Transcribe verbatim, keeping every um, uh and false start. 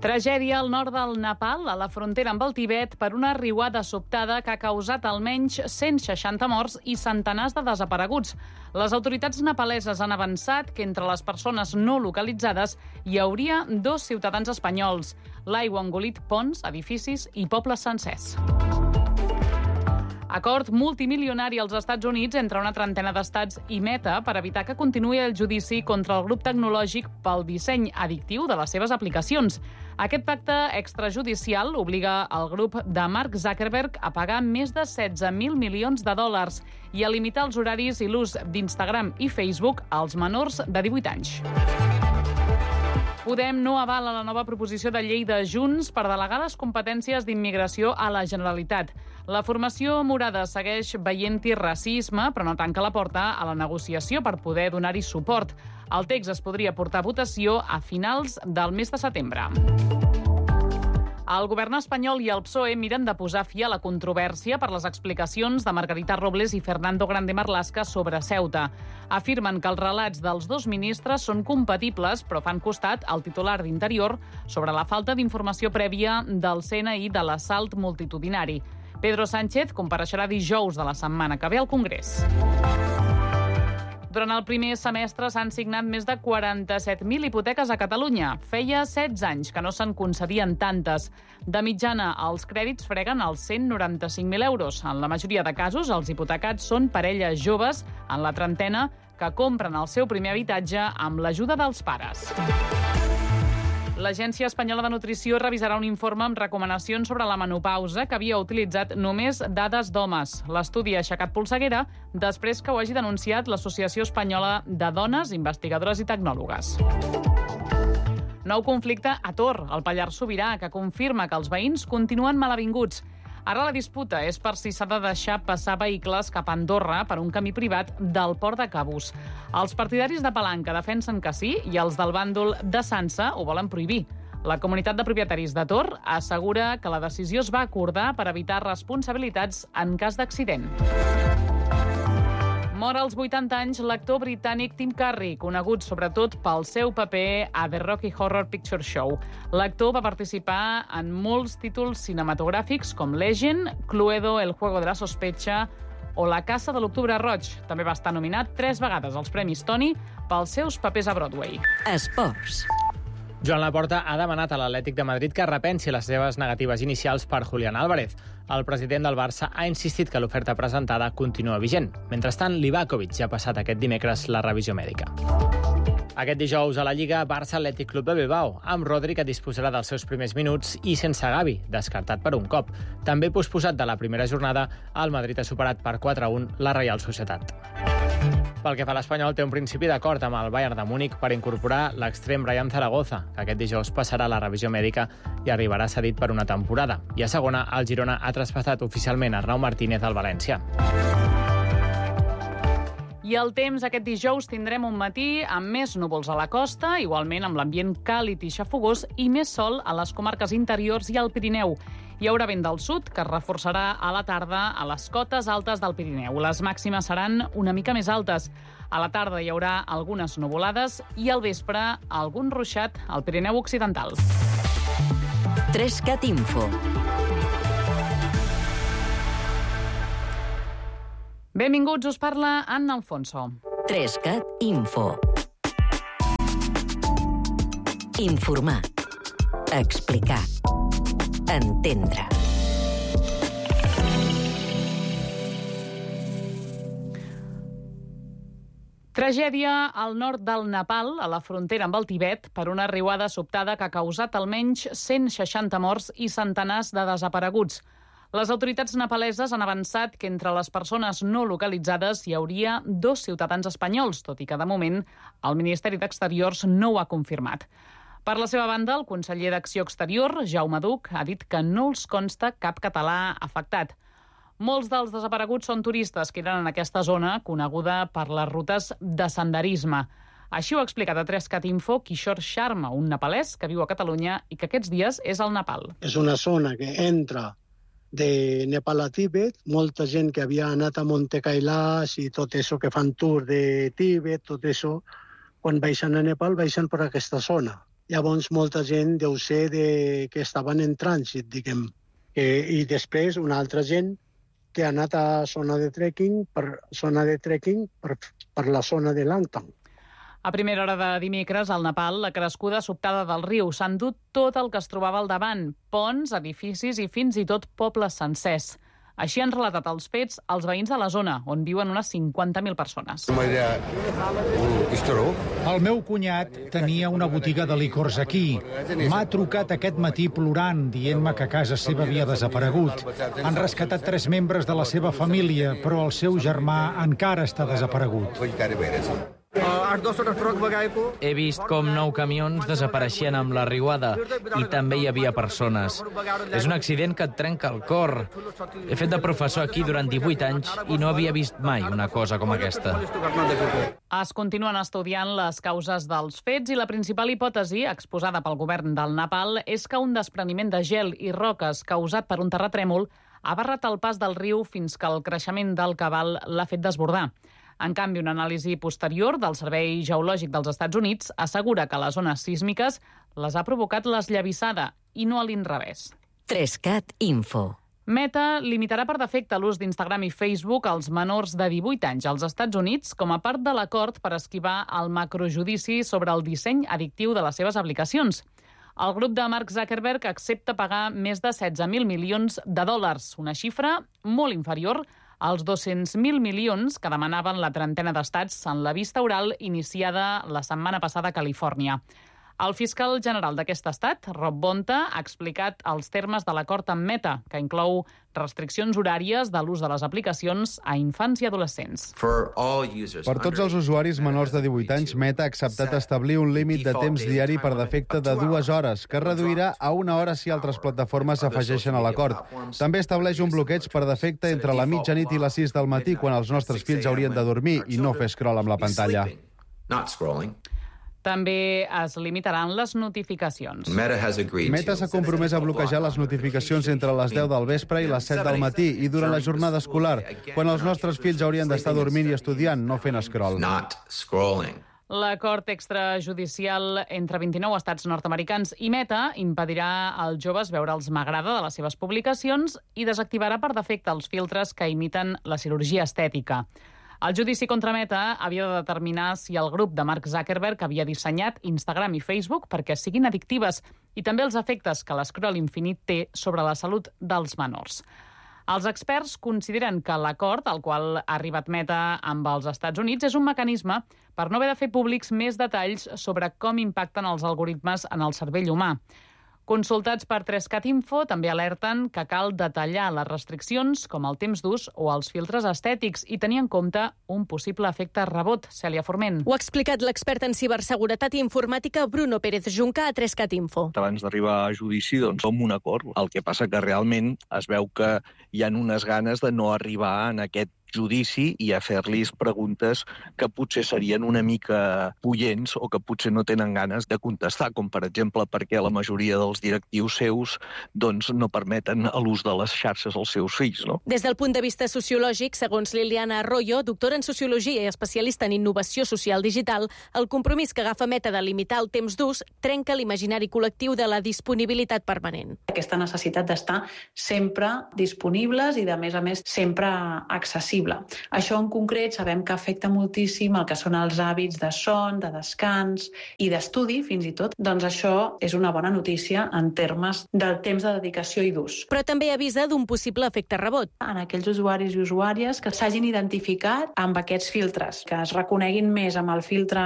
Tragèdia al nord del Nepal, a la frontera amb el Tibet, per una riuada sobtada que ha causat almenys cent seixanta morts i centenars de desapareguts. Les autoritats nepaleses han avançat que entre les persones no localitzades hi hauria dos ciutadans espanyols. L'aigua ha engolit ponts, edificis i pobles sencers. Acord multimilionari als Estats Units entre una trentena d'estats i Meta per evitar que continuï el judici contra el grup tecnològic pel disseny addictiu de les seves aplicacions. Aquest pacte extrajudicial obliga el grup de Mark Zuckerberg a pagar més de setze mil milions de dòlars i a limitar els horaris i l'ús d'Instagram i Facebook als menors de divuit anys. Podem no avala la nova proposició de llei de Junts per delegar les competències d'immigració a la Generalitat. La formació morada segueix veient-hi racisme, però no tanca la porta a la negociació per poder donar-hi suport. El text es podria portar a votació a finals del mes de setembre. El govern espanyol i el P S O E miren de posar fi a la controvèrsia per les explicacions de Margarita Robles i Fernando Grande Marlaska sobre Ceuta. Afirmen que els relats dels dos ministres són compatibles, però fan costat al titular d'Interior sobre la falta d'informació prèvia del C N I de l'assalt multitudinari. Pedro Sánchez compareixerà dijous de la setmana que ve al Congrés. Durant el primer semestre s'han signat més de quaranta-set mil hipoteques a Catalunya. Feia setze anys que no se'n concedien tantes. De mitjana, els crèdits freguen els cent noranta-cinc mil euros. En la majoria de casos, els hipotecats són parelles joves, en la trentena, que compren el seu primer habitatge amb l'ajuda dels pares. L'Agència Espanyola de Nutrició revisarà un informe amb recomanacions sobre la menopausa que havia utilitzat només dades d'homes. L'estudi ha aixecat polseguera després que ho hagi denunciat l'Associació Espanyola de Dones, Investigadores i Tecnòlogues. Nou conflicte a Tor, al Pallars Sobirà, que confirma que els veïns continuen malavinguts. Ara la disputa és per si s'ha de deixar passar vehicles cap a Andorra per un camí privat del port de Cabús. Els partidaris de Palanca defensen que sí i els del bàndol de Sança ho volen prohibir. La comunitat de propietaris de Tor assegura que la decisió es va acordar per evitar responsabilitats en cas d'accident. Mor als vuitanta anys l'actor britànic Tim Curry, conegut sobretot pel seu paper a The Rocky Horror Picture Show. L'actor va participar en molts títols cinematogràfics com Legend, Cluedo, El juego de la sospecha o La casa de l'octubre roig. També va estar nominat tres vegades als Premis Tony pels seus papers a Broadway. Esports. Joan Laporta ha demanat a l'Atlètic de Madrid que repensi les seves negatives inicials per Julián Álvarez. El president del Barça ha insistit que l'oferta presentada continua vigent. Mentrestant, Livakovic ja ha passat aquest dimecres la revisió mèdica. Aquest dijous a la Lliga, Barça Atlètic Club de Bilbao, amb Rodri, que disposarà dels seus primers minuts, i sense Gavi, descartat per un cop. També posposat de la primera jornada, el Madrid ha superat per quatre a un la Reial Societat. Pel que fa a l'Espanyol, té un principi d'acord amb el Bayern de Múnich per incorporar l'extrem Brian Zaragoza, que aquest dijous passarà la revisió mèdica i arribarà cedit per una temporada. I a segona, el Girona ha traspassat oficialment Arnau Martínez al València. I el temps, aquest dijous tindrem un matí amb més núvols a la costa, igualment amb l'ambient càlid i xafogós, i més sol a les comarques interiors i al Pirineu. Hi haurà vent del sud, que es reforçarà a la tarda a les cotes altes del Pirineu. Les màximes seran una mica més altes. A la tarda hi haurà algunes nuvolades i al vespre algun ruixat al Pirineu occidental. Trescat Info. Benvinguts, us parla Anna Alfonso. Trescat Info. Informar. Explicar. Entendre. Tragèdia al nord del Nepal, a la frontera amb el Tibet, per una riuada sobtada que ha causat almenys cent seixanta morts i centenars de desapareguts. Les autoritats nepaleses han avançat que entre les persones no localitzades hi hauria dos ciutadans espanyols, tot i que de moment el Ministeri d'Exteriors no ho ha confirmat. Per la seva banda, el conseller d'Acció Exterior, Jaume Duch, ha dit que no els consta cap català afectat. Molts dels desapareguts són turistes que eren en aquesta zona, coneguda per les rutes de senderisme. Així ho ha explicat a Trescat Info Kishore Sharma, un nepalès que viu a Catalunya i que aquests dies és al Nepal. És una zona que entra de Nepal a Tíbet, molta gent que havia anat a Monte Kailash i tot això que fan tour de Tíbet, tot això, quan baixen a Nepal, baixen per aquesta zona. Llavors, molta gent deu ser de, que estaven en trànsit, diguem. Eh, I després, una altra gent que ha anat a zona de trekking per, zona de trekking per, per la zona de Langtang. A primera hora de dimecres, al Nepal, la crescuda sobtada del riu s'ha endut tot el que es trobava al davant, ponts, edificis i fins i tot pobles sencers. Així han relatat els fets els veïns de la zona, on viuen unes cinquanta mil persones. El meu cunyat tenia una botiga de licors aquí. M'ha trucat aquest matí plorant, dient-me que casa seva havia desaparegut. Han rescatat tres membres de la seva família, però el seu germà encara està desaparegut. He vist com nou camions desapareixien amb la riuada i també hi havia persones. És un accident que et trenca el cor. He fet de professor aquí durant divuit anys i no havia vist mai una cosa com aquesta. Es continuen estudiant les causes dels fets i la principal hipòtesi exposada pel govern del Nepal és que un despreniment de gel i roques causat per un terratrèmol ha barrat el pas del riu fins que el creixement del cabal l'ha fet desbordar. En canvi, una anàlisi posterior del Servei Geològic dels Estats Units assegura que les zones sísmiques les ha provocat l'esllavissada i no a l'inrevés. Trescat Info. Meta limitarà per defecte l'ús d'Instagram i Facebook als menors de divuit anys als Estats Units com a part de l'acord per esquivar el macrojudici sobre el disseny addictiu de les seves aplicacions. El grup de Mark Zuckerberg accepta pagar més de setze mil milions de dòlars, una xifra molt inferior als dos-cents mil milions que demanaven la trentena d'estats en la vista oral iniciada la setmana passada a Califòrnia. El fiscal general d'aquest estat, Rob Bonta, ha explicat els termes de l'acord amb Meta, que inclou restriccions horàries de l'ús de les aplicacions a infants i adolescents. Per tots els usuaris menors de divuit anys, Meta ha acceptat establir un límit de temps diari per defecte de dues hores, que es reduirà a una hora si altres plataformes s'afegeixen a l'acord. També estableix un bloqueig per defecte entre la mitjanit i les sis del matí, quan els nostres fills haurien de dormir i no fer scroll amb la pantalla. També es limitaran les notificacions. Meta s'ha compromès a bloquejar les notificacions entre les deu del vespre i les set del matí i durant la jornada escolar, quan els nostres fills haurien d'estar dormint i estudiant, no fent scroll. L'acord extrajudicial entre vint-i-nou estats nord-americans i Meta impedirà als joves veure els m'agrada de les seves publicacions i desactivarà per defecte els filtres que imiten la cirurgia estètica. El judici contra Meta havia de determinar si el grup de Mark Zuckerberg havia dissenyat Instagram i Facebook perquè siguin addictives i també els efectes que l'escroll infinit té sobre la salut dels menors. Els experts consideren que l'acord al qual ha arribat Meta amb els Estats Units és un mecanisme per no haver de fer públics més detalls sobre com impacten els algoritmes en el cervell humà. Consultats per Trescat Info, també alerten que cal detallar les restriccions, com el temps d'ús o els filtres estètics, i tenir en compte un possible efecte rebot. Cèlia Forment. Ho ha explicat l'expert en ciberseguretat i informàtica Bruno Pérez Junca a Trescat Info. Abans d'arribar a judici, doncs, som un acord. El que passa que realment es veu que hi ha unes ganes de no arribar en aquest judici i a fer-los preguntes que potser serien una mica punyents o que potser no tenen ganes de contestar, com per exemple perquè la majoria dels directius seus doncs, no permeten l'ús de les xarxes als seus fills. No? Des del punt de vista sociològic, segons Liliana Arroyo, doctora en Sociologia i especialista en innovació social digital, el compromís que agafa Meta de limitar el temps d'ús trenca l'imaginari col·lectiu de la disponibilitat permanent. Aquesta necessitat d'estar sempre disponibles i, de més a més, sempre accessibles. Això en concret sabem que afecta moltíssim el que són els hàbits de son, de descans i d'estudi, fins i tot. Doncs això és una bona notícia en termes del temps de dedicació i d'ús. Però també avisa d'un possible efecte rebot. En aquells usuaris i usuàries que s'hagin identificat amb aquests filtres, que es reconeguin més amb el filtre